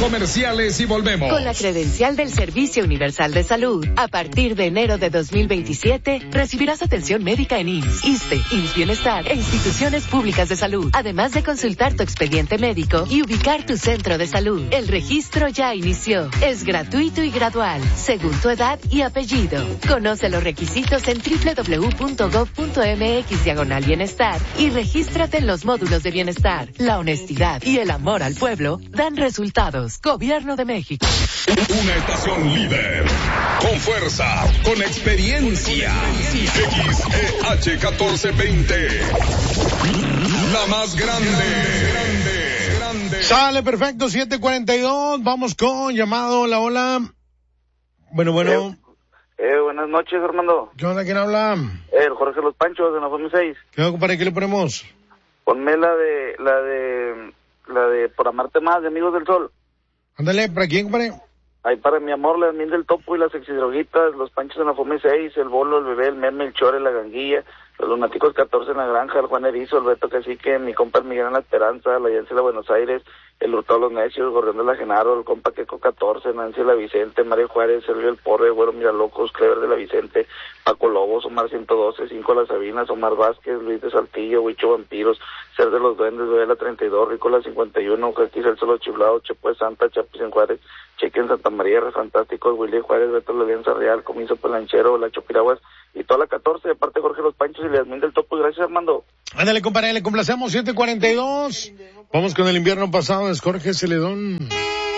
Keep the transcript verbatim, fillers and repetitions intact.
comerciales y volvemos. Con la credencial del Servicio Universal de Salud, a partir de enero de dos mil veintisiete, recibirás atención médica en I M S S, ISSSTE, I M S S Bienestar e instituciones públicas de salud, además de consultar tu expediente médico y ubicar tu centro de salud. El registro ya inició. Es gratuito y gradual, según tu edad y apellido. Conoce los requisitos en doble u doble u doble u punto gob punto eme equis diagonal bienestar y regístrate en los módulos de bienestar. La honestidad y el amor al pueblo dan resultados. Gobierno de México. Una estación líder, con fuerza, con experiencia. X E H catorce veinte, la más grande. Sale, perfecto, siete cuarenta y dos, vamos con llamado, hola, hola. Bueno, bueno. Eh, eh, buenas noches, Armando. ¿Qué onda, quién habla? Eh, el Jorge Los Panchos, de la F O M seis. ¿Qué onda, compadre, qué le ponemos? Ponme la de, la de, la de Por Amarte Más, de Amigos del Sol. Ándale, ¿para quién, compadre? Ahí para mi amor, la miel del topo y las exidroguitas, los Panchos en la F O M seis, el Bolo, el Bebé, el Meme, el Chore, la Ganguilla, los Lunáticos catorce en la Granja, el Juan Erizo, el Beto Cacique, mi compa el Miguel en la Esperanza, la Yancy de Buenos Aires, el Hurtado los Necios, Gorrión de la Genaro, el compa Queco catorce, Nancy de la Vicente, Mario Juárez, Sergio el Porre, Güero Miralocos, Clever de la Vicente, Paco Lobos, Omar ciento doce, Cinco las Sabinas, Omar Vázquez, Luis de Saltillo, Huicho Vampiros, Ser de los Duendes, Vela treinta y dos, Ricola cincuenta y uno, Castillo el Solo Chiflado, Chepo de Santa, Chapis en Juárez, Cheque en Santa María, Re Fantásticos, Willy Juárez, Beto la Alianza Real, Comiso Pelanchero, La Chopiraguas y toda la catorce, de parte de Jorge Los Panchos y Yasmín del Topo. Gracias, Armando. Ándale, compadre, le complacemos, siete cuarenta y dos. Vamos con el invierno pasado de Jorge Celedón.